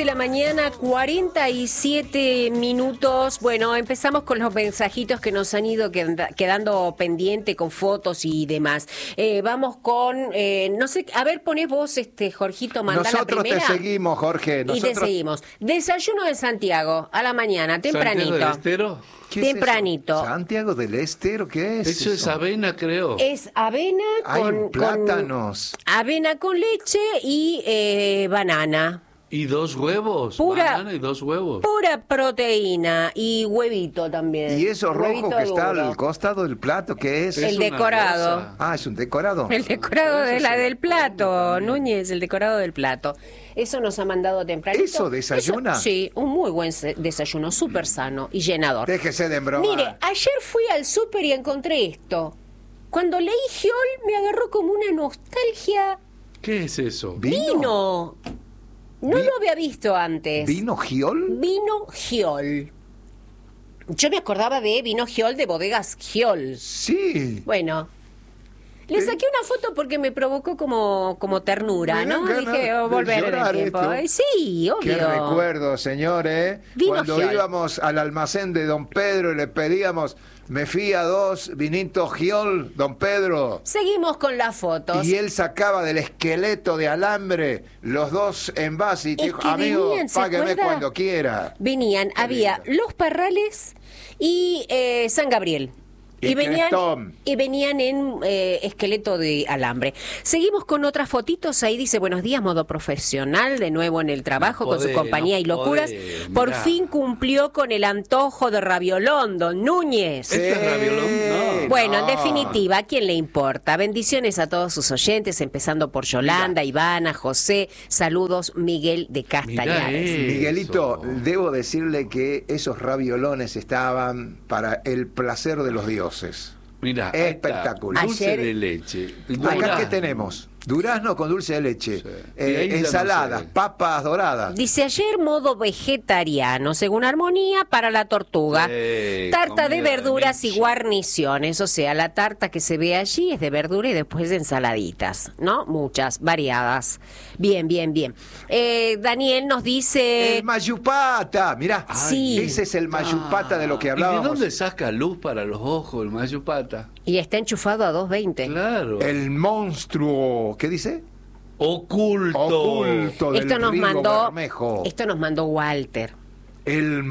la mañana, 47 minutos. Bueno, empezamos con los mensajitos que nos han ido quedando pendiente con fotos y demás. Vamos con, no sé, a ver, ponés vos, Jorgito, mandá la primera. Nosotros te seguimos, Jorge. Y te seguimos. Desayuno de Santiago, a la mañana, tempranito. ¿Santiago del Estero? ¿Qué Tempranito. es eso? ¿Santiago del Estero? ¿Qué es Eso es avena, creo. Es avena con plátanos. Avena con leche y banana. ¿Y 2 huevos? Banana y 2 huevos. Pura proteína y huevito también. ¿Y eso Huevito rojo que está duro. al costado del plato, qué es? El una decorado. rosa. Ah, ¿es un decorado? El decorado Eso de se del lo plato, come también. Núñez, el decorado del plato. Eso nos ha mandado tempranito. ¿Eso desayuna? Sí, un muy buen desayuno, súper sano y llenador. Déjese de embromar. Mire, ayer fui al súper y encontré esto. Cuando leí Giol me agarró como una nostalgia. ¿Qué es eso? Vino. No lo había visto antes. ¿Vino Giol? Vino Giol. Yo me acordaba de vino Giol de bodegas Giol. Sí. Bueno, le saqué una foto porque me provocó como ternura, Me dan ¿no? ganas Dije, de volver en el llorar tiempo. esto. Sí, obvio. Qué recuerdo, señores. Vino Cuando Giol. íbamos al almacén de Don Pedro y le pedíamos, me fui a 2 vinitos Giol, Don Pedro. Seguimos con las fotos. Y él sacaba del esqueleto de alambre los 2 envases y te Es dijo, que amigo, venían, ¿se págueme acuerda? cuando quiera. Venían, había Los Parrales y San Gabriel. Y Crestón. Venían en esqueleto de alambre. Seguimos con otras fotitos. Ahí dice, buenos días, modo profesional, de nuevo en el trabajo con su compañía y locuras. Por mirá. fin cumplió con el antojo de raviolón, don Núñez. ¿Este es raviolón? No. Bueno, en definitiva, ¿a quién le importa? Bendiciones a todos sus oyentes, empezando por Yolanda, Ivana, José. Saludos, Miguel de Castañares. Mirá, Miguelito, Eso. debo decirle que esos raviolones estaban para el placer de los dioses. Mirá, Espectacular. Dulce Ayer- de leche. Acá, ¿qué Durazno. tenemos? Durazno con dulce de leche, Sí. Y ahí ya no ensaladas, sé. papas doradas. Dice ayer modo vegetariano, según Armonía, para la tortuga. Sí, Tarta de comida de verduras y Nietzsche. guarniciones, o sea, la tarta que se ve allí es de verdura y después de ensaladitas, ¿no? Muchas, variadas. Bien, bien, bien. Daniel nos dice... El mayupata, mirá, Sí. ese es el mayupata de lo que ¿Y de hablábamos. dónde saca luz para los ojos el mayupata? Y está enchufado a 220. Claro. El monstruo, ¿qué dice? Oculto. Oculto del Esto nos Río mandó... Bermejo. Esto nos mandó Walter. El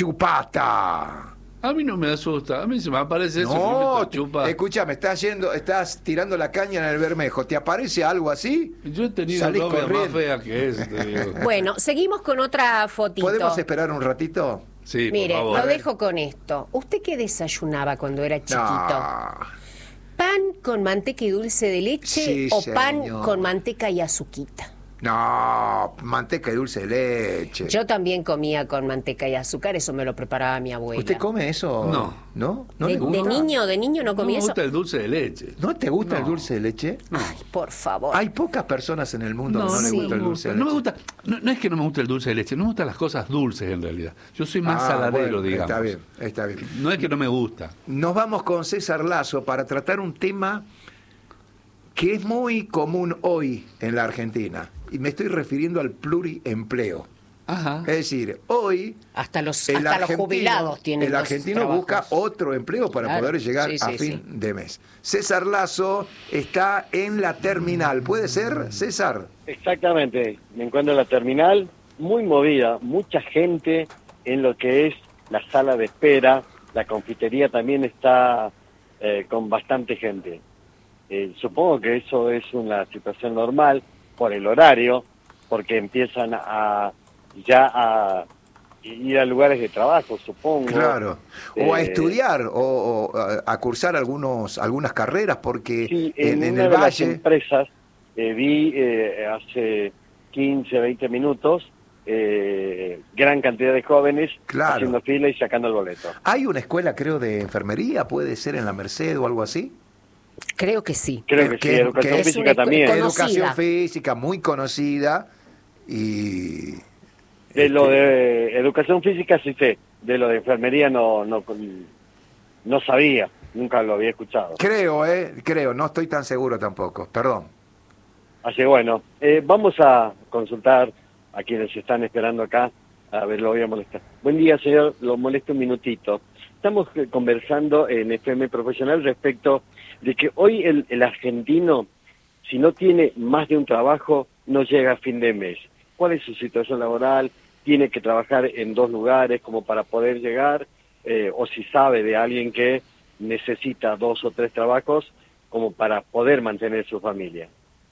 mayupata. A mí no me asusta. A mí se me aparece eso. No, que me chupa. escúchame, estás tirando la caña en el Bermejo. ¿Te aparece algo así? Yo he tenido Salís novia más corriendo. fea que esa, te digo. Bueno, seguimos con otra fotito. ¿Podemos esperar un ratito? Sí, Mire, por favor. lo dejo con esto. ¿Usted qué desayunaba cuando era chiquito? No. ¿Pan con manteca y dulce de leche Sí, o pan señor. con manteca y azuquita? No, manteca y dulce de leche. Yo también comía con manteca y azúcar, eso me lo preparaba mi abuela. ¿Usted come eso? No. ¿No? ¿No de, le gusta? de niño no No comía me eso. gusta el dulce de leche. ¿No te gusta el No. dulce de leche? Ay, por favor. Hay pocas personas en el mundo que no sí. les gusta el dulce de leche. No me gusta, no es que no me guste el dulce de leche, no me gustan las cosas dulces en realidad. Yo soy más saladero, bueno, digamos. Está bien, está bien. No es que no me gusta. Nos vamos con César Lazo para tratar un tema que es muy común hoy en la Argentina. Y me estoy refiriendo al pluriempleo. Ajá. Es decir, hoy Hasta los argentino- jubilados tienen el dos argentino trabajos. busca otro empleo para Claro. poder llegar Sí, a sí, fin de mes. César Lazo está en la terminal. ¿Puede ser, César? Exactamente, me encuentro en la terminal, muy movida, mucha gente en lo que es la sala de espera, la confitería también está con bastante gente. Supongo que eso es una situación normal por el horario, porque empiezan a ir a lugares de trabajo, supongo. Claro. O a Eh, estudiar, o a cursar algunas carreras, porque Sí, en una el de las Valle... empresas vi hace 15, 20 minutos gran cantidad de jóvenes Claro. haciendo fila y sacando el boleto. Hay una escuela, creo, de enfermería, puede ser en la Merced o algo así. Creo que sí. Creo que sí, educación es física una también. conocida. Educación física, muy conocida. Y De lo de educación física sí sé, de lo de enfermería no sabía, nunca lo había escuchado. creo, no estoy tan seguro tampoco, perdón. Así que bueno, vamos a consultar a quienes están esperando acá. A ver, lo voy a molestar. Buen día, señor, lo molesto un minutito. Estamos conversando en FM Profesional respecto de que hoy el argentino, si no tiene más de un trabajo, no llega a fin de mes. ¿Cuál es su situación laboral? ¿Tiene que trabajar en 2 lugares como para poder llegar? O si sabe de alguien que necesita 2 o 3 trabajos como para poder mantener su familia.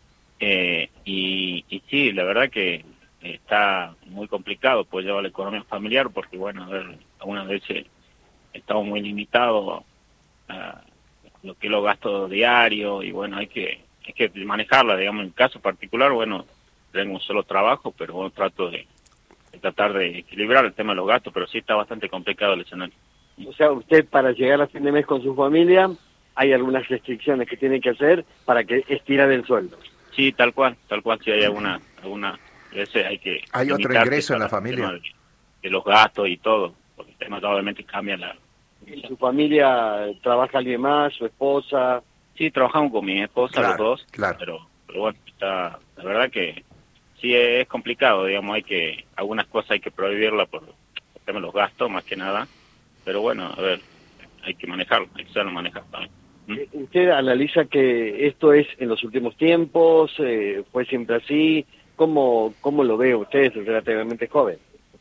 Y sí, la verdad que está muy complicado pues llevar la economía familiar porque, bueno, a ver, algunas veces estamos muy limitados a lo que es los gastos diarios y, bueno, hay que manejarla, digamos. En el caso particular, bueno, tengo un solo trabajo, pero bueno, trato de tratar de equilibrar el tema de los gastos, pero sí está bastante complicado el escenario. O sea, usted para llegar a fin de mes con su familia, hay algunas restricciones que tiene que hacer para que estirar el sueldo. Sí, tal cual, si hay alguna veces hay que... ¿Hay otro ingreso en la familia? De los gastos y todo, porque el tema obviamente cambia la... ¿En su familia trabaja alguien más, su esposa? Sí, trabajamos con mi esposa, claro, los dos, claro. Pero bueno, la verdad que sí es complicado, digamos, algunas cosas hay que prohibirla por el tema de los gastos, más que nada, pero bueno, a ver, hay que manejarlo, hay que saberlo manejar también. ¿Usted analiza que esto es en los últimos tiempos, fue siempre así? ¿Cómo lo ve usted? Es relativamente joven.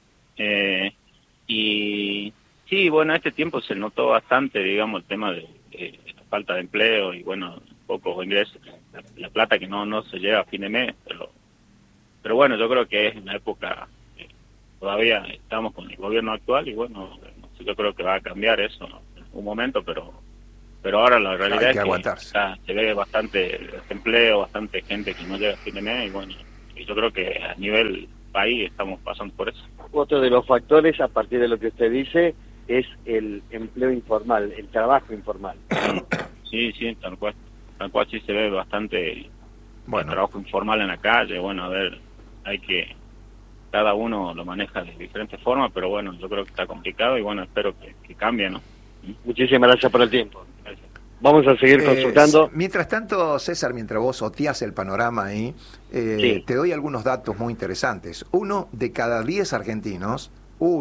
Y sí, bueno, este tiempo se notó bastante, digamos, el tema de la falta de empleo y, bueno, pocos ingresos, la plata que no se llega a fin de mes, pero bueno, yo creo que es una época, todavía estamos con el gobierno actual y, bueno, yo creo que va a cambiar eso en un momento, pero ahora la realidad es que se ve bastante desempleo, bastante gente que no llega a fin de mes y, bueno, y yo creo que a nivel país estamos pasando por eso. Otro de los factores, a partir de lo que usted dice, es el empleo informal, el trabajo informal. Sí, tal cual sí se ve bastante trabajo informal en la calle. Bueno, a ver, cada uno lo maneja de diferentes formas, pero bueno, yo creo que está complicado y, bueno, espero que cambie, ¿no? Muchísimas gracias por el tiempo. Gracias. Vamos a seguir consultando. Mientras tanto, César, mientras vos oteás el panorama ahí, sí, te doy algunos datos muy interesantes. Uno de cada 10 argentinos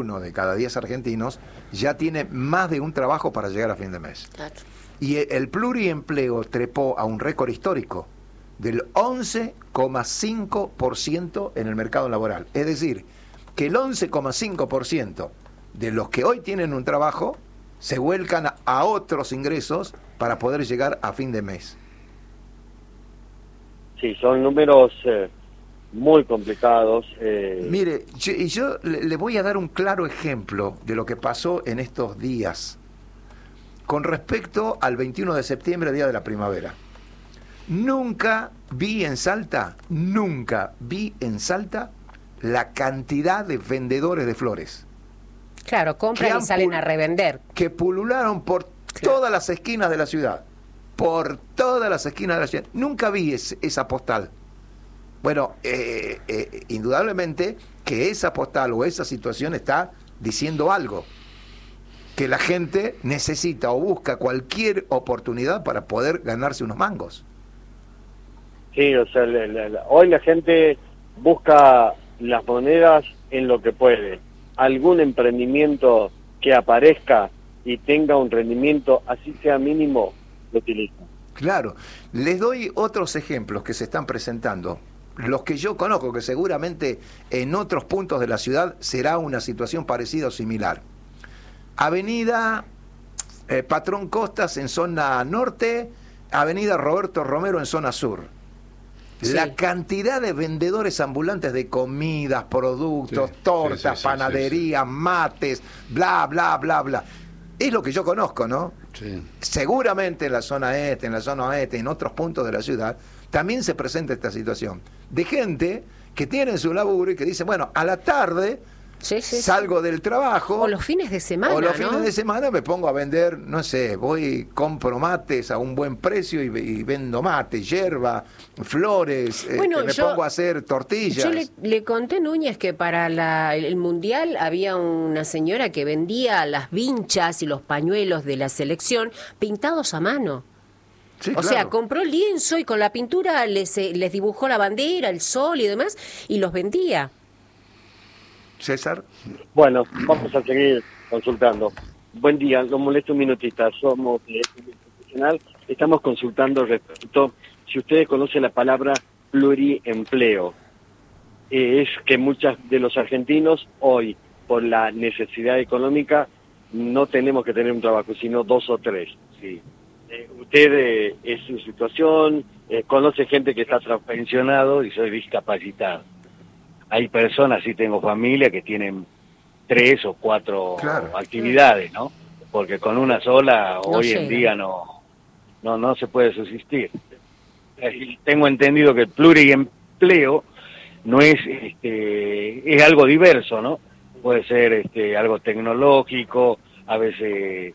ya tiene más de un trabajo para llegar a fin de mes. Claro. Y el pluriempleo trepó a un récord histórico del 11,5% en el mercado laboral. Es decir, que el 11,5% de los que hoy tienen un trabajo se vuelcan a otros ingresos para poder llegar a fin de mes. Sí, son números muy complicados. Mire, yo le voy a dar un claro ejemplo de lo que pasó en estos días con respecto al 21 de septiembre, Día de la Primavera. Nunca vi en Salta la cantidad de vendedores de flores. Claro, compran y salen a revender. Que pulularon por todas las esquinas de la ciudad. Por todas las esquinas de la ciudad. Nunca vi esa postal. Bueno, indudablemente que esa postal o esa situación está diciendo algo. Que la gente necesita o busca cualquier oportunidad para poder ganarse unos mangos. Sí, o sea, hoy la gente busca las monedas en lo que puede. Algún emprendimiento que aparezca y tenga un rendimiento, así sea mínimo, lo utiliza. Claro. Les doy otros ejemplos que se están presentando. Los que yo conozco, que seguramente en otros puntos de la ciudad será una situación parecida o similar. Avenida Patrón Costas en zona norte, Avenida Roberto Romero en zona sur. Sí. La cantidad de vendedores ambulantes de comidas, productos, tortas, panaderías, mates, bla, bla, bla, bla. Es lo que yo conozco, ¿no? Sí. Seguramente en la zona este, en la zona oeste, en otros puntos de la ciudad, también se presenta esta situación. De gente que tiene su laburo y que dice, bueno, a la tarde salgo del trabajo. O los fines de semana, o los fines de semana me pongo a vender, no sé, compro mates a un buen precio y vendo mates, yerba, flores, bueno, me pongo a hacer tortillas. Yo le conté, Núñez, que para el Mundial había una señora que vendía las vinchas y los pañuelos de la selección pintados a mano. Sí, o sea, compró el lienzo y con la pintura les dibujó la bandera, el sol y demás, y los vendía. César. Bueno, vamos a seguir consultando. Buen día, lo molesto un minutita, somos profesional, estamos consultando respecto, si ustedes conocen la palabra pluriempleo. Es que muchos de los argentinos hoy, por la necesidad económica, no tenemos que tener un trabajo, sino 2 o 3. Sí. Usted es su situación, conoce gente que está pensionado y soy discapacitado. Hay personas, sí tengo familia, que tienen 3 o 4 actividades, ¿no? Porque con una sola hoy en día no se puede subsistir. Tengo entendido que el pluriempleo no es es algo diverso, ¿no? Puede ser algo tecnológico, a veces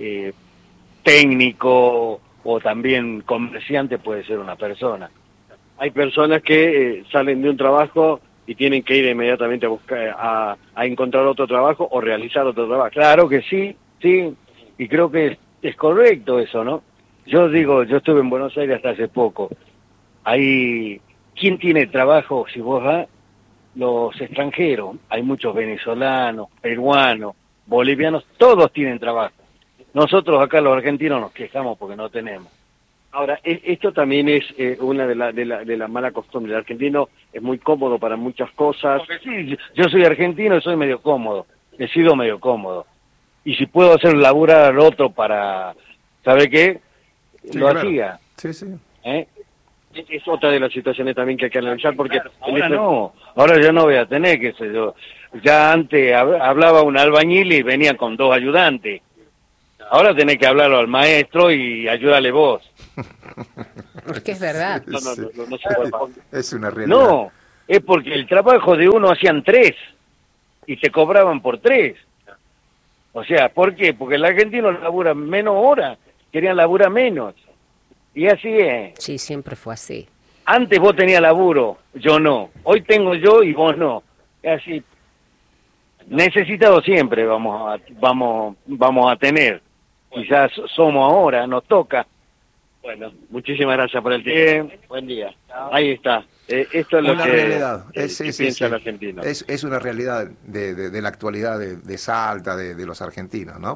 técnico, o también comerciante puede ser una persona. Hay personas que salen de un trabajo y tienen que ir inmediatamente a buscar a encontrar otro trabajo o realizar otro trabajo. Claro que sí, y creo que es correcto eso, ¿no? Yo digo, yo estuve en Buenos Aires hasta hace poco. Ahí, ¿quién tiene trabajo si vos vas? Los extranjeros. Hay muchos venezolanos, peruanos, bolivianos, todos tienen trabajo. Nosotros acá los argentinos nos quejamos porque no tenemos. Ahora, esto también es una de la mala costumbre. El argentino es muy cómodo para muchas cosas. Porque sí, yo soy argentino y soy medio cómodo. He sido medio cómodo. Y si puedo hacer laburar al otro para, ¿sabe qué? Sí, lo claro. hacía. Sí. Es otra de las situaciones también que hay que analizar, porque ahora ya no voy a tener, qué sé yo. Ya antes hablaba un albañil y venía con 2 ayudantes. Ahora tenés que hablarlo al maestro y ayúdale vos. Es que es verdad. No se puede. Es una realidad. No, es porque el trabajo de uno hacían 3 y te cobraban por 3. O sea, ¿por qué? Porque el argentino labura menos horas, querían laburar menos. Y así es. Sí, siempre fue así. Antes vos tenías laburo, yo no. Hoy tengo yo y vos no. Es así. Necesitado siempre vamos a tener. Quizás somos ahora, nos toca. Bueno, muchísimas gracias por el tiempo. Buen día. Ahí está. Esto es lo Una que realidad. piensa el argentino. Es una realidad de la actualidad de Salta, de los argentinos, ¿no?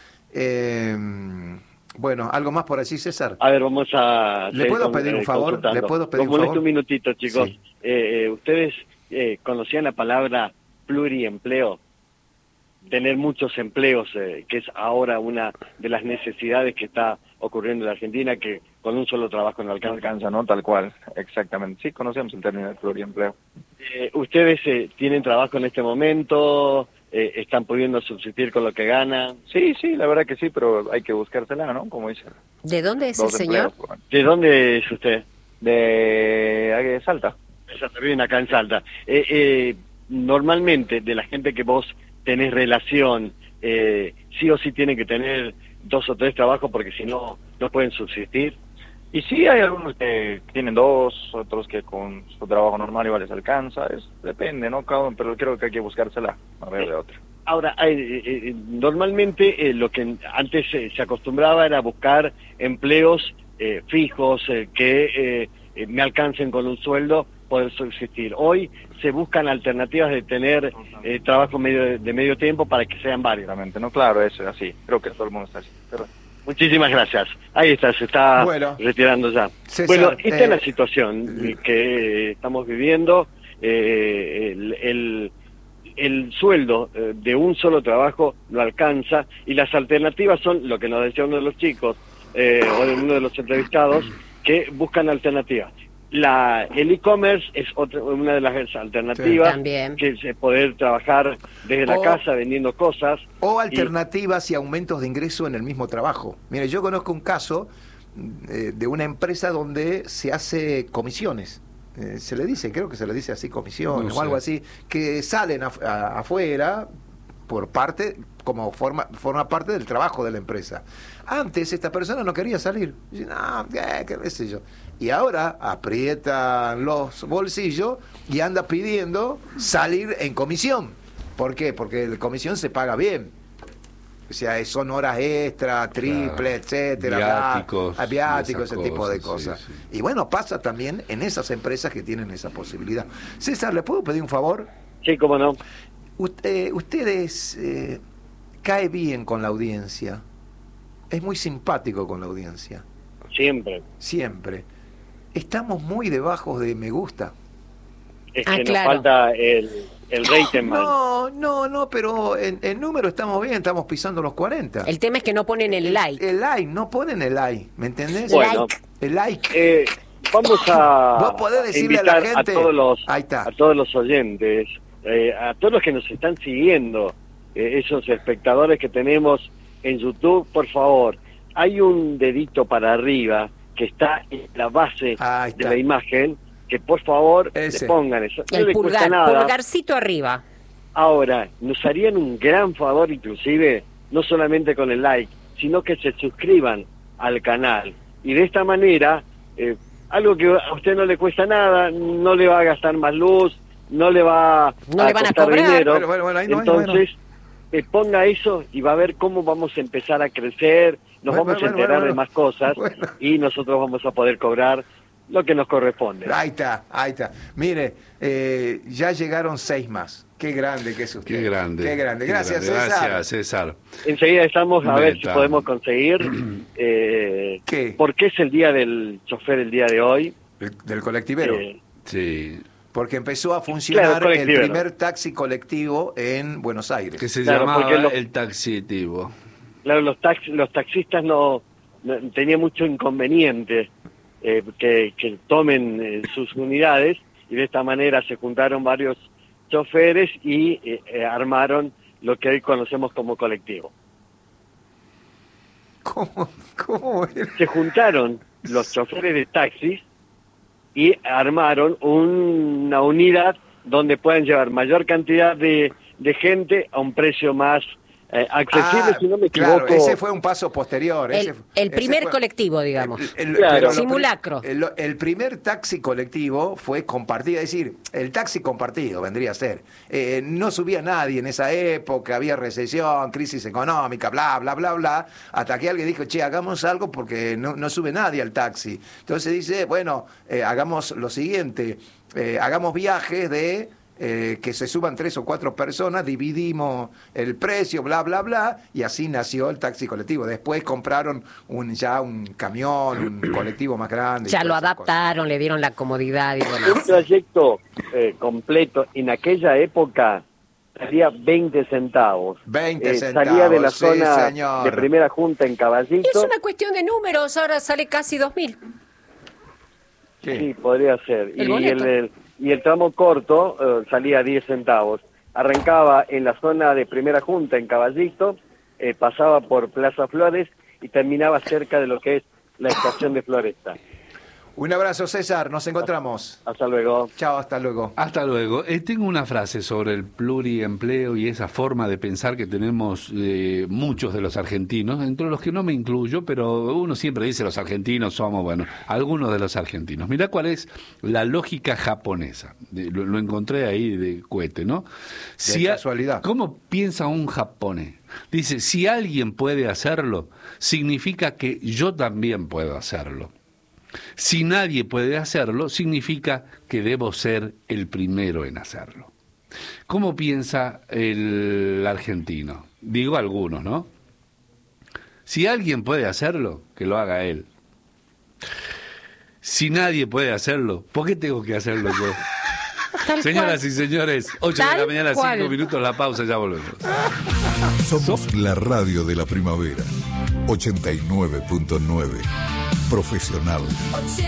Bueno, ¿algo más por allí, César? A ver, vamos a... ¿Le puedo pedir un favor? ¿Le puedo pedir un molesto favor? un minutito, chicos. Sí. ¿Ustedes conocían la palabra pluriempleo? Tener muchos empleos, que es ahora una de las necesidades que está ocurriendo en la Argentina, que con un solo trabajo no alcanza. ¿No? Tal cual, exactamente. Sí, conocemos el término de pluriempleo. ¿Ustedes tienen trabajo en este momento? ¿Están pudiendo subsistir con lo que ganan? Sí, la verdad que sí, pero hay que buscársela, ¿no? Como dicen. ¿De dónde es el 2 señor? empleos, bueno. ¿De dónde es usted? De Salta. Viven acá en Salta. Normalmente, de la gente que vos tenés relación, sí o sí tienen que tener 2 o 3 trabajos porque si no, no pueden subsistir. Y sí, hay algunos que tienen 2, otros que con su trabajo normal igual les alcanza. Depende, ¿no? Cada uno, pero creo que hay que buscársela, a ver de otra. Ahora, normalmente lo que antes se acostumbraba era buscar empleos fijos que me alcancen con un sueldo, poder subsistir. Hoy se buscan alternativas de tener trabajo de medio tiempo para que sean varios. Exactamente, ¿no? Claro, eso es así. Creo que todo el mundo está así. Pero... Muchísimas gracias. Ahí está, se está retirando ya. César, bueno, esta es la situación que estamos viviendo. El sueldo de un solo trabajo no alcanza y las alternativas son lo que nos decía uno de los chicos o de uno de los entrevistados, que buscan alternativas. El e-commerce es una de las alternativas, que es poder trabajar desde la casa vendiendo cosas. O alternativas y aumentos de ingreso en el mismo trabajo. Mire, yo conozco un caso de una empresa donde se hace comisiones. Se le dice, creo que se le dice así, comisiones o algo así, que salen afuera por parte, como forma parte del trabajo de la empresa. Antes esta persona no quería salir. Dice, no, qué sé yo. Y ahora aprietan los bolsillos y anda pidiendo salir en comisión. ¿Por qué? Porque la comisión se paga bien. O sea, son horas extra, triple, etcétera, viáticos, ese tipo de cosas. Sí. Y bueno, pasa también en esas empresas que tienen esa posibilidad. César, ¿le puedo pedir un favor? Sí, cómo no. Ustedes cae bien con la audiencia. Es muy simpático con la audiencia. Siempre. Siempre. Estamos muy debajo de me gusta. Es que nos falta el rating más. No, pero en número estamos bien, estamos pisando los 40. El tema es que no ponen el like. El like, no ponen el like, ¿me entendés? Bueno, el like. Vamos a Vos podés decirle invitar a la gente, a todos los oyentes, a todos los que nos están siguiendo, esos espectadores que tenemos en YouTube, por favor, hay un dedito para arriba que está en la base de la imagen, que por favor le pongan eso. No el le cuesta nada. Pulgarcito arriba. Ahora, nos harían un gran favor, inclusive, no solamente con el like, sino que se suscriban al canal. Y de esta manera, algo que a usted no le cuesta nada, no le va a gastar más luz, no le va a costar dinero. Entonces, ponga eso y va a ver cómo vamos a empezar a crecer, nos vamos a enterar de más cosas y nosotros vamos a poder cobrar lo que nos corresponde. Ahí está. Mire, ya llegaron 6 más. Qué grande que es usted. Qué grande. Gracias, César. Gracias, César. Enseguida estamos a ver si podemos conseguir ¿Qué? ¿Por qué es el día del chofer el día de hoy? Del colectivero. Sí. Porque empezó a funcionar el primer taxi colectivo en Buenos Aires. Que se llamaba el taxitivo. Claro, los taxistas no tenían mucho inconveniente que tomen sus unidades, y de esta manera se juntaron varios choferes y armaron lo que hoy conocemos como colectivo. ¿Cómo era? Se juntaron los choferes de taxis y armaron una unidad donde puedan llevar mayor cantidad de gente a un precio más accesible, si no me equivoco. Claro, ese fue un paso posterior. El primer colectivo, digamos. Claro. Simulacro. El primer taxi colectivo fue compartido, es decir, el taxi compartido vendría a ser. No subía nadie en esa época, había recesión, crisis económica, bla, bla, bla, bla, hasta que alguien dijo, che, hagamos algo porque no sube nadie al taxi. Entonces dice, bueno, hagamos lo siguiente, hagamos viajes de... que se suban 3 o 4 personas, dividimos el precio, bla, bla, bla, y así nació el taxi colectivo. Después compraron un camión, un colectivo más grande. Ya lo adaptaron, le dieron la comodidad. Y un trayecto completo en aquella época salía 20 centavos. 20 centavos, salía de la zona señor. de Primera Junta en Caballito. Es una cuestión de números, ahora sale casi 2.000. Sí, podría ser. Y el tramo corto salía a 10 centavos. Arrancaba en la zona de Primera Junta, en Caballito, pasaba por Plaza Flores y terminaba cerca de lo que es la estación de Floresta. Un abrazo, César, nos encontramos. Hasta luego. Chao, hasta luego. Hasta luego. Tengo una frase sobre el pluriempleo y esa forma de pensar que tenemos muchos de los argentinos, entre los que no me incluyo, pero uno siempre dice los argentinos somos, bueno, algunos de los argentinos. Mirá cuál es la lógica japonesa. Lo encontré ahí de cohete, ¿no? De casualidad. ¿Cómo piensa un japonés? Dice, si alguien puede hacerlo, significa que yo también puedo hacerlo. Si nadie puede hacerlo, significa que debo ser el primero en hacerlo. ¿Cómo piensa el argentino? Digo algunos, ¿no? Si alguien puede hacerlo, que lo haga él. Si nadie puede hacerlo, ¿por qué tengo que hacerlo yo? Señoras y señores, 8 de la mañana, 5 minutos, la pausa, ya volvemos. Somos la radio de la primavera, 89.9. Profesional.